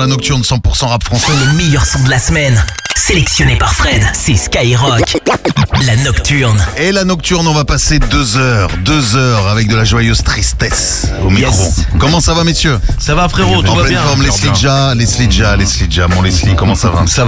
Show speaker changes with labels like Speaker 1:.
Speaker 1: la nocturne 100% rap français.
Speaker 2: Les meilleurs sons de la semaine, sélectionnés par Fred, c'est Skyrock. La nocturne.
Speaker 1: Et la nocturne, on va passer 2 heures avec de la joyeuse tristesse au micro.
Speaker 3: Yes.
Speaker 1: Comment ça va, messieurs?
Speaker 3: Ça va frérot, tout
Speaker 1: En
Speaker 3: va
Speaker 1: pleine
Speaker 3: bien.
Speaker 1: forme, Leslie Ja, mon Leslie, comment ça va?